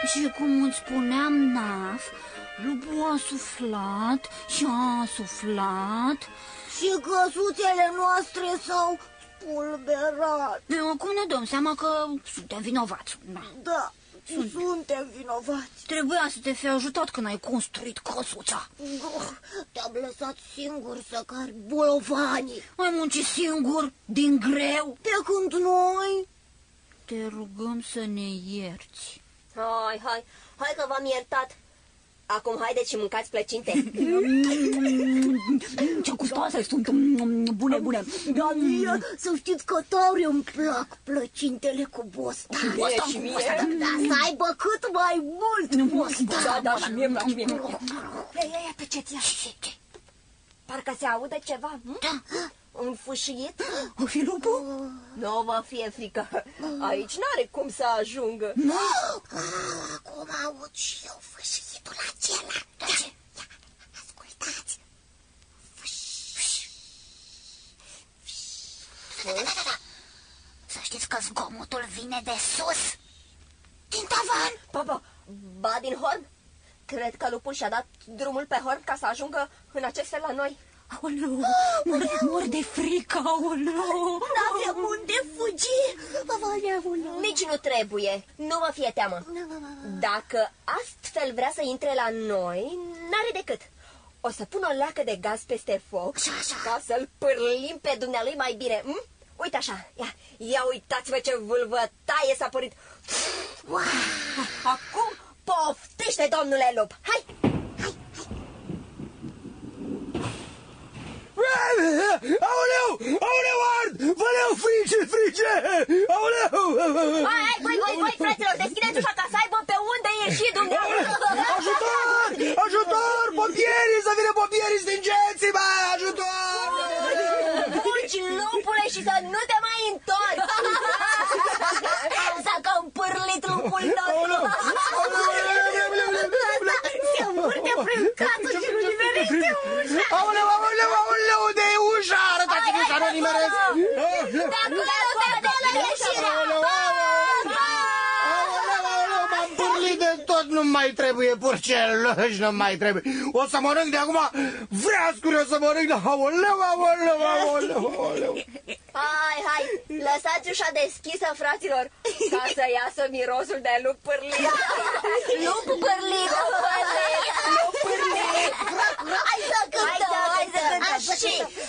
Și cum îți spuneam, Naf, lupul a suflat și a suflat. Și căsuțele noastre s-au spulberat. Acum ne dăm seama că suntem vinovați. Da, suntem vinovați. Trebuia să te fi ajutat când ai construit căsuța. Te-am lăsat singur să cari bolovanii. Ai muncit singur, din greu. Pe când noi... Te rugăm să ne ierți. Hai că v-am iertat. Acum haideți și mâncați plăcinte. Ce gustoase sunt. Bune. Da, mie, să știți că tare îmi plac plăcintele cu bostan. Și mie. Da, să aibă cât mai mult bostan. Da, și mie îmi place, mie. Ia, tăceți, ia. Parcă se aude ceva. Da. Un fâșiet? O fi lupul? Nu vă fie frică. Aici n-are cum să ajungă. Acum aud și eu fâșietul acela. De ce? Ascultați. Să știți că zgomotul vine de sus. Din tavan. Ba din horn? Cred că lupul și-a dat drumul pe horn ca să ajungă în acest fel la noi. Aoleu, mor de frică, aoleu. N-avem unde fugi. Nici nu trebuie, nu vă fie teamă. Dacă astfel vrea să intre la noi, n-are decât. O să pun o leacă de gaz peste foc ca să-l pârlim pe dumnealui mai bine. Uite așa, ia uitați-vă ce vâlvătaie s-a părit. Acum poftește, domnule lup. Hai! Aoleu, ard! Văleu, frice! Aoleu! Hai, voi, fraților, deschideți ușa ca să aibă pe unde ieși dumneavoastră. Ajutor! Pompierii, să vină pompierii, stingeți-mă! Ajutor! Fugi, lupule, și să nu te mai întorci. S-a cam pârlit lupul nostru. Se învârte prin casă și nu nimerește ușa. Aoleu, unde e ușa? Arătați-mi ușa, nu nimeresc! M-am pârlit de tot, nu mai trebuie purceluși, nu mai trebuie. O să mănânc de acum vreascuri, o să mănânc de... Aoleu! Hai, lăsați ușa deschisă, fraților, ca să iasă mirosul de lup pârlit. Lup pârlit. Hai să cântăm. Și